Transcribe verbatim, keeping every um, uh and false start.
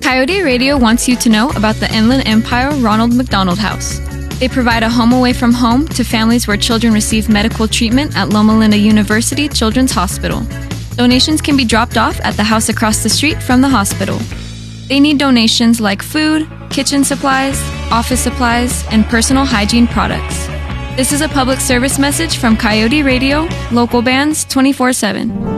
Coyote Radio wants you to know about the Inland Empire Ronald McDonald House. They provide a home away from home to families where children receive medical treatment at Loma Linda University Children's Hospital. Donations can be dropped off at the house across the street from the hospital. They need donations like food, kitchen supplies, office supplies, and personal hygiene products. This is a public service message from Coyote Radio, local bands twenty-four seven.